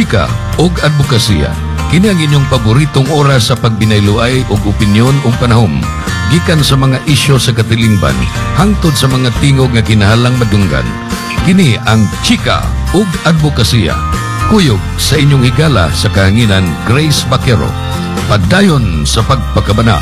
chika ug advokasya. Kini ang inyong paboritong oras sa pagbinayloay ug opinyon ug panahom gikan sa mga isyu sa katilingban hangtod sa mga tingog nga kinahanglang madunggan. Kini ang chika ug advokasya. Kuyog sa inyong higala sa kahanginan Grace Baquero. Padayon sa pagpakabana.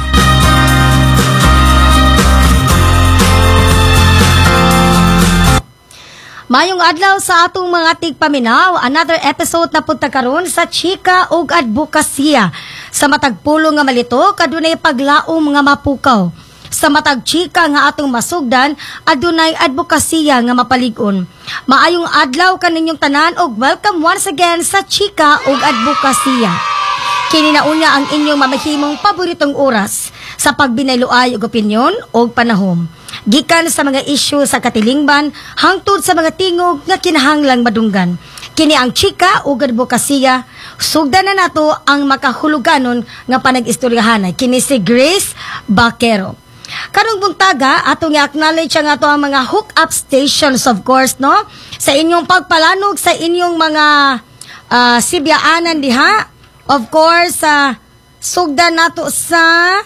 Mayong adlaw sa atong mga tigpaminaw, another episode na punta karon sa Chika ug Advokasya. Sa matag pulo nga malito, kadunay paglaom nga mapukaw. Sa matag chika nga atong masugdan, adunay advokasya nga mapalig-on. Maayong adlaw kaninyong tanan ug welcome once again sa Chika ug Advokasya. Kini na unya ang inyong mamahimong paboritong oras sa pagbinayloay ug opinyon ug panahom. Gikan sa mga isyu sa katilingban hangtod sa mga tingog nga kinahanglang madunggan. Kini ang Chika ug Advokasya. Sugdan na nato ang makahuluganon nga panag-istoryahanay. Kini si Grace Baquero. Karong buntaga atong i-acknowledge ang ato ang mga hook-up stations, of course, no? Sa inyong pagpalanog sa inyong mga sibyaanan diha. Of course, sugdan nato sa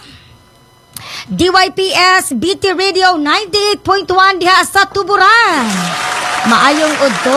DYPS BT Radio 98.1 diha sa Tuburan. Maayong udto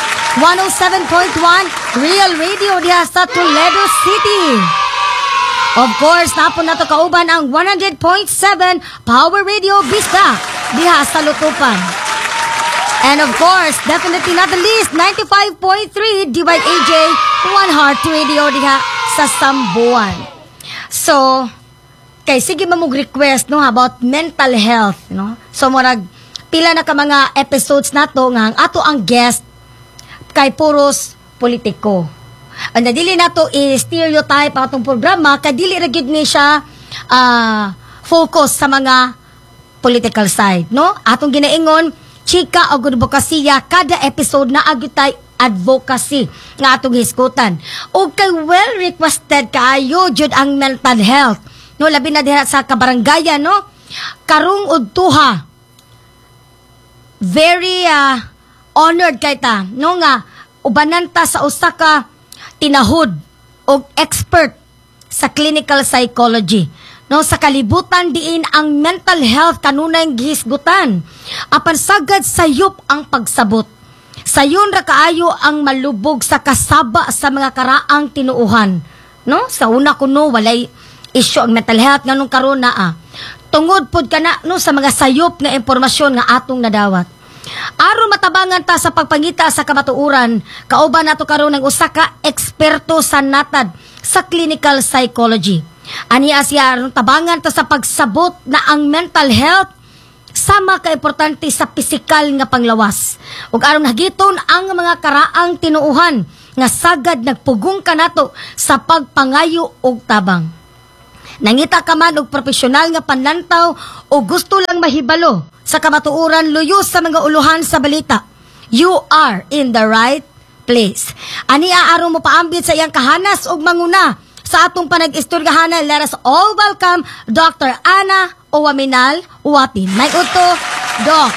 107.1 Real Radio diha sa Toledo City. Of course, napon nato kauban ang 100.7 Power Radio Vista diha sa Lutupan. And of course, definitely not the least, 95.3 DYAJ One Heart Radio diha sa Sambuan. So, kay sige mamug request no about mental health, no. So murag pila na ka mga episodes nato nga ang ato ang guest kay puros politiko. Ang dili nato i-stereotype ang atong programa kay dili ra gyud ni siya focus sa mga political side, no. Atong ginaingon Chika ug Advokasya, kada episode na agutay advocacy nga atong hisgutan. Og kay well requested kaayo jud ang mental health. No, labi na diha sa kabarangayan, no? Karong udtuha. Very honored kay ta, no nga ubanan ta sa usa ka tinahod o expert sa clinical psychology. No, sa kalibutan diin ang mental health kanunay gihisgutan. Apan sagad sayop ang pagsabot. Sayon ra kaayo ang malubog sa kasaba sa mga karaang tinuuhan. No, sa una kuno walay issue ang mental health nganong karon na tungod pod kana no sa mga sayop nga impormasyon nga atong nadawat. Aron matabangan ta sa pagpangita sa kamatuoran, kauban nato karon ng usa ka eksperto sa natad sa clinical psychology. Aniya siya aron tabangan ta sa pagsabot na ang mental health sama ka importante sa pisikal nga panglawas. Ug aron hagiton ang mga karaang tinuuhan nga sagad nagpugong kanato sa pagpangayo og tabang. Nangita ka man og profesional nga panlantaw o gusto lang mahibalo sa kamatuoran luyos sa mga uluhan sa balita. You are in the right place. Ani aron mo paambit sa iyang kahanas og manguna sa atong panag-istoryahanan. Let us all welcome Dr. Ana Uwaminal Uwapin. May udto, Doc.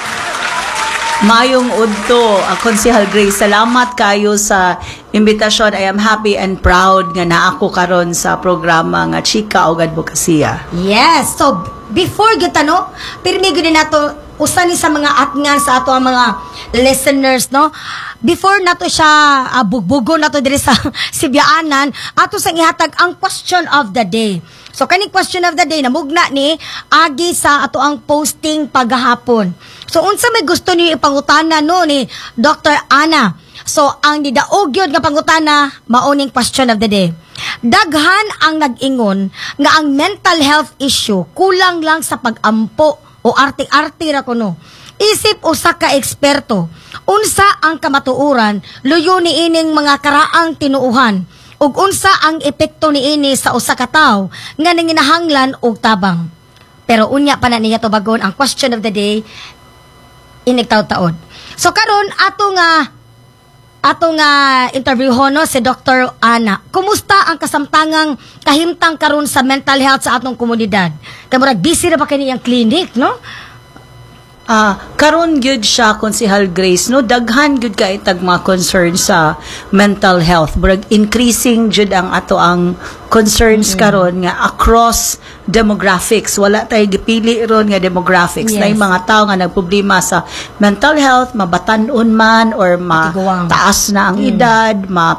Mayong udto, Konsehal Grace, salamat kayo sa imbitasyon. I am happy and proud nga naako karon sa programa nga Chika ug Advokasya. Yes, so before kita no, pirmi gyud nato usa ni sa mga atngan sa ato ang mga listeners no. Before nato siya bugbugon nato diri sa Sibyaanan, ato sang ihatag ang question of the day. So kaning question of the day namugna ni agi sa ato ang posting paghahapon. So unsa may gusto niyo ipangutana no ni Dr. Ana? So ang nidaog yun nga pangutana mauning question of the day. Daghan ang nag-ingon nga ang mental health issue kulang lang sa pag-ampo o arte-arte ra kuno. Isip usa ka eksperto, unsa ang kamatuoran luyo ni ining mga karaang tinuuhan ug unsa ang epekto niini sa usa ka tawo nga nanginahanglan og tabang. Pero unya pa na niya to bagon ang question of the day inig taud-taod. So karon atong interview hono si Dr. Ana. Kumusta ang kasamtangang kahimtang karon sa mental health sa atong komunidad? Kay murag busy ra ba kini ang clinic, no? Karon gyud siya Konsehal Grace no, daghan gyud kay tag mga concern sa mental health. Murag increasing gyud ang ato ang concerns karon nga across demographics. Wala tay gipili ron nga demographics. Yes. Na yung mga tao nga nagproblema sa mental health, mabatan-on man or Matiguang. taas na ang edad,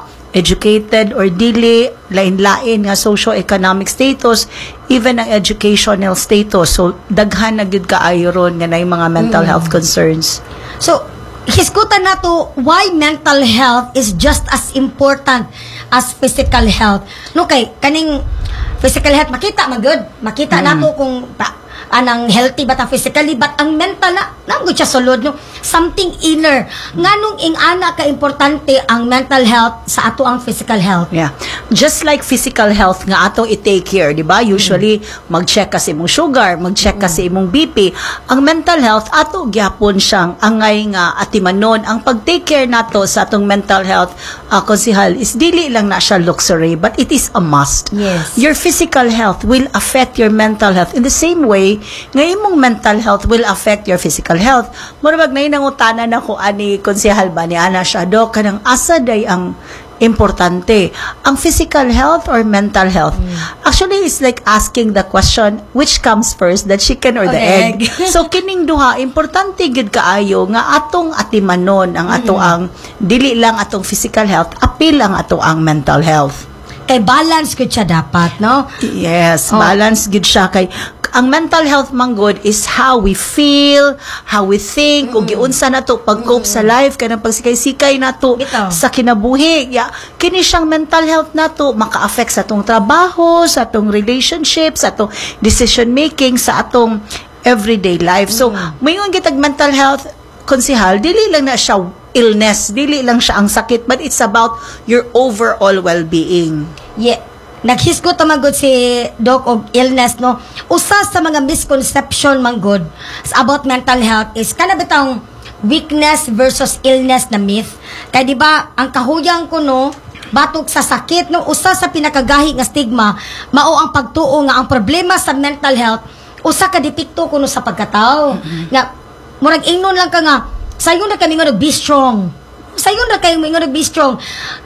educated or dili, lain-lain nga socio-economic status, even ang educational status. So, daghan na gyud kaayo ron nga na yung mga mental health concerns. So, hisgutan na to why mental health is just as important as physical health. No, kay kaning physical health, makita magud. Makita na to kung anang healthy ba ta physically, but ang mental na good siya sulod, no? Something inner. Nganong ingana ka importante ang mental health sa ato ang physical health. Yeah. Just like physical health nga atong i-take care, di ba? Usually, mag-check ka sa imong sugar, mag-check ka sa imong BP. Ang mental health, ato gyapon siyang angay nga atimanon. Ang pag-take care nato sa atong mental health, Konsehal, is dili lang na siya luxury, but it is a must. Yes. Your physical health will affect your mental health in the same way nga imong mental health will affect your physical health. Murag na nangutana na ko ani Konsehal ba ni ana siya, Dok, kanang asa day ang importante, ang physical health or mental health? Actually, it's like asking the question, which comes first, the chicken or the egg? So, kining duha, importante gid kaayo nga atong atimanon ang ato ang, dili lang atong physical health, apil ang ato ang mental health. Kay balance gud siya dapat, no? Yes, balance gid siya kay ang mental health man good is how we feel, how we think, ug giunsa nato pag-cope sa life kanang pagsikay-sikay nato Bitaw. sa kinabuhi. Kini siyang mental health nato maka-affect sa atong trabaho, sa atong relationship, sa atong decision making, sa atong everyday life. So, mayon gitag mental health, Konsehal, dili lang na siya illness, dili lang siya ang sakit, but it's about your overall well-being. Yeah. Naghisgot naman good si Doc og illness, no? Usa sa mga misconception man good about mental health is kana bitang weakness versus illness na myth. Kay di ba ang kahuyang ko, no, batok sa sakit, no, usa sa pinakagahi nga stigma mao ang pagtuo nga ang problema sa mental health usa ka depekto kuno sa pagkatao. Nga murag ingnon lang ka nga sayon na kami nga be strong. Sayon na kayo nga be strong.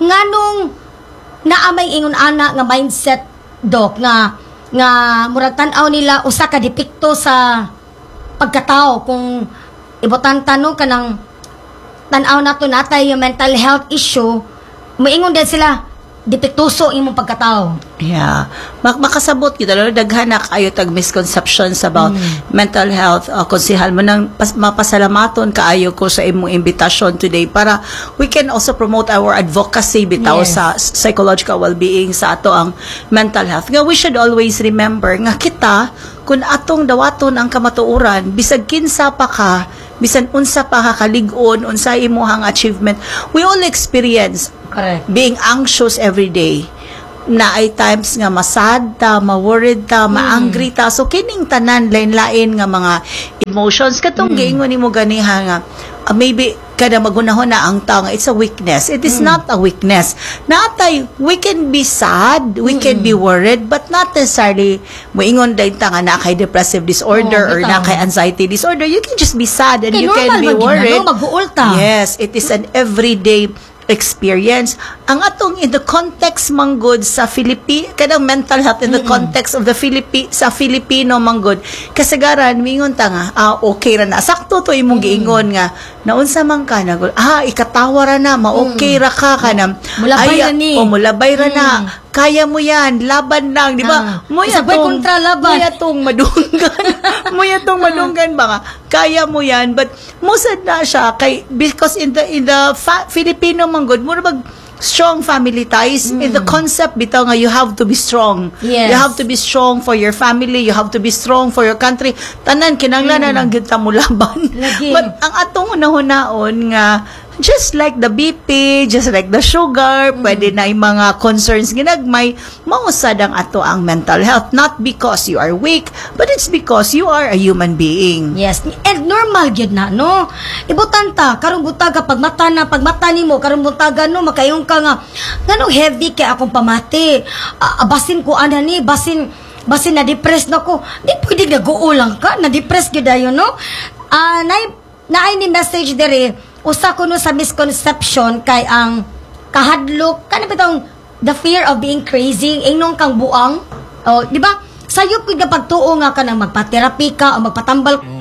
Nganong naamay ingon ana nga mindset, Doc, nga murag tan-aw nila usa ka depekto sa pagkatao. Kung ibutan tanong kanang tan-aw nato natay yung mental health issue, moingon din sila depektuso imong pagkatao. Yeah. Makasabot kita lalo daghan na kayo tag misconceptions about mental health. Konsehal mo nang mapasalamaton kaayo ko sa imong invitation today para we can also promote our advocacy bitaw Yes. sa psychological well-being sa ato ang mental health. Nga we should always remember nga kita kun atong dawaton ang kamatuoran bisag kinsa pa ka, bisan unsa pa ka kalig-on, unsa imong achievement, we all experience Correct. being anxious every day. Na ay times nga masad ta, ma-worried ta, ma-angry ta. So kining tanan lain-lain nga mga emotions katong giingon nimo ganiha nga maybe kada magunahon na ang tao nga it's a weakness. It is not a weakness. Natay we can be sad, we can be worried, but not necessarily moingon dahil ta nga na kay depressive disorder or bitaw. na kay anxiety disorder. You can just be sad and Kay you can normal be man gyud na, worried. no? Mag-uol ta. Yes, it is an everyday experience. Ang atong in the context manggod sa kanang mental health in the context of the sa Filipino manggod kasagaran mingon ta nga okay ra na sakto to imong giingon nga naunsa man ka na ikatawa ra na ma-okay ra ka kanang Mulabay ra ni. mulabay ra na kaya mo yan laban lang di ba Sabay kontra laban. Muya tong madunggan muya tong madunggan ba nga kaya mo yan but musad na siya kay because in the Filipino manggod mura bag strong family ties in the concept bitaw nga you have to be strong. Yes. You have to be strong for your family, you have to be strong for your country. Tanan kinahanglan na lang gyud ta mo laban. Lagi. But ang atong hunahon nga just like the BP, just like the sugar, pwede na yung mga concerns ginagmay, mausad ang ato ang mental health. Not because you are weak, but it's because you are a human being. Yes, and normal gyud na, no? Ibutan ta karong butaga pag mata nimo karong butaga, no, makayong ka nga nganong heavy kay akong pamati. Basin ko ana ni, basin na depressed na ko. Di pwede naguulang ka, na depressed gyud ayo, no? naay ni message diri usa kuno sa misconception kay ang kahadlok kana bitong the fear of being crazy ingnon kang buang, di ba? Sayop gid pagtuo nga ka nang magpa-therapy ka o magpatambal